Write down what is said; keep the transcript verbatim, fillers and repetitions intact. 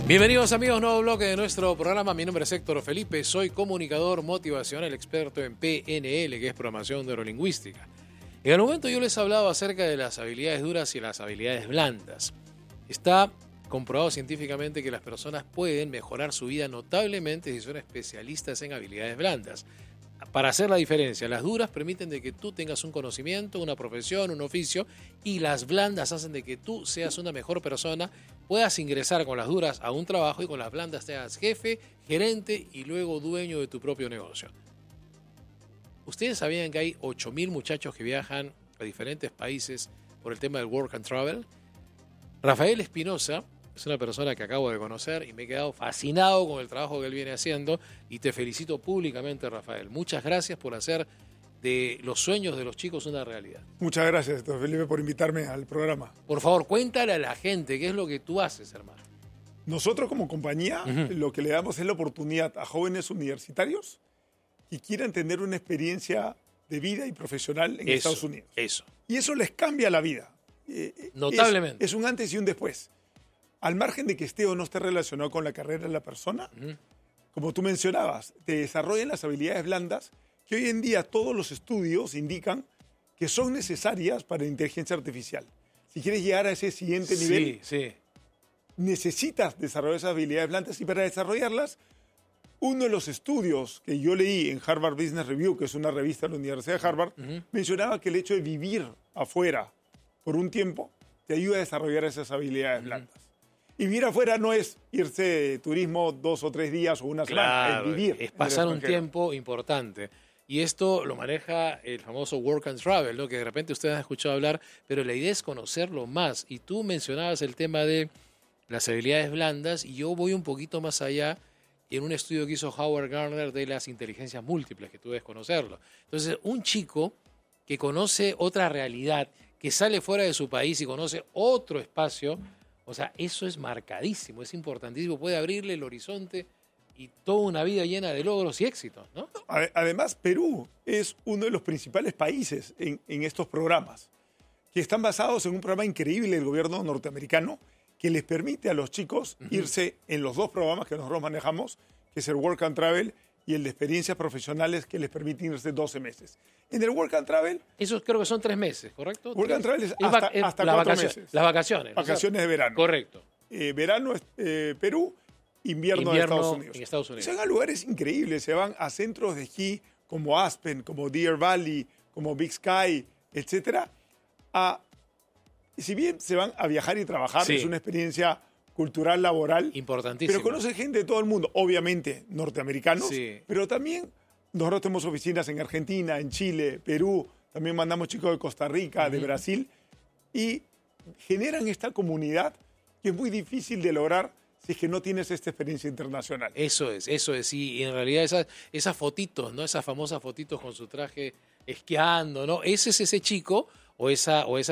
Bienvenidos amigos, nuevo bloque de nuestro programa. Mi nombre es Héctor Felipe, soy comunicador motivacional, experto en P N L, que es programación neurolingüística. En el momento yo les he hablado acerca de las habilidades duras y las habilidades blandas. Está comprobado científicamente que las personas pueden mejorar su vida notablemente si son especialistas en habilidades blandas. Para hacer la diferencia, las duras permiten de que tú tengas un conocimiento, una profesión, un oficio, y las blandas hacen de que tú seas una mejor persona, puedas ingresar con las duras a un trabajo y con las blandas seas jefe, gerente y luego dueño de tu propio negocio. ¿Ustedes sabían que hay ocho mil muchachos que viajan a diferentes países por el tema del work and travel? Rafael Espinosa es una persona que acabo de conocer y me he quedado fascinado con el trabajo que él viene haciendo y te felicito públicamente, Rafael. Muchas gracias por hacer de los sueños de los chicos una realidad. Muchas gracias, don Felipe, por invitarme al programa. Por favor, cuéntale a la gente qué es lo que tú haces, hermano. Nosotros como compañía uh-huh. lo que le damos es la oportunidad a jóvenes universitarios que quieran tener una experiencia de vida y profesional en eso, Estados Unidos. Eso. Y eso les cambia la vida. Notablemente. Es, es un antes y un después. Al margen de que esté o no esté relacionado con la carrera de la persona, uh-huh. como tú mencionabas, te desarrollan las habilidades blandas que hoy en día todos los estudios indican que son necesarias para la inteligencia artificial. Si quieres llegar a ese siguiente sí, nivel, sí. necesitas desarrollar esas habilidades blandas y para desarrollarlas, uno de los estudios que yo leí en Harvard Business Review, que es una revista de la Universidad de Harvard, uh-huh. mencionaba que el hecho de vivir afuera por un tiempo te ayuda a desarrollar esas habilidades uh-huh. blandas. Y vivir afuera no es irse de turismo dos o tres días o una claro, semana, es vivir. Es pasar un tiempo importante. Y esto lo maneja el famoso Work and Travel, ¿no? Que de repente ustedes han escuchado hablar, pero la idea es conocerlo más. Y tú mencionabas el tema de las habilidades blandas y yo voy un poquito más allá en un estudio que hizo Howard Gardner de las inteligencias múltiples, que tú debes conocerlo. Entonces, un chico que conoce otra realidad, que sale fuera de su país y conoce otro espacio, o sea, eso es marcadísimo, es importantísimo, puede abrirle el horizonte y toda una vida llena de logros y éxitos, ¿no? Además, Perú es uno de los principales países en, en estos programas, que están basados en un programa increíble del gobierno norteamericano que les permite a los chicos uh-huh. irse en los dos programas que nosotros manejamos, que es el Work and Travel y el de experiencias profesionales que les permite irse doce meses. En el Work and Travel... Eso creo que son tres meses, ¿correcto? Work tres. and Travel es hasta, es hasta la cuatro vacación, meses. Las vacaciones. Vacaciones o sea, de verano. Correcto. Eh, verano es eh, Perú, invierno, invierno en Estados Unidos. En Estados Unidos. Se van a lugares increíbles, se van a centros de esquí como Aspen, como Deer Valley, como Big Sky, etcétera. A, si bien se van a viajar y trabajar, sí. es una experiencia cultural, laboral. Importantísimo. Pero conoce gente de todo el mundo, obviamente norteamericanos, sí. pero también nosotros tenemos oficinas en Argentina, en Chile, Perú, también mandamos chicos de Costa Rica, uh-huh. de Brasil, y generan esta comunidad que es muy difícil de lograr si es que no tienes esta experiencia internacional. Eso es, eso es, y en realidad esas, esas fotitos, ¿no? Esas famosas fotitos con su traje esquiando, ¿no? Ese es ese chico o esa, o esa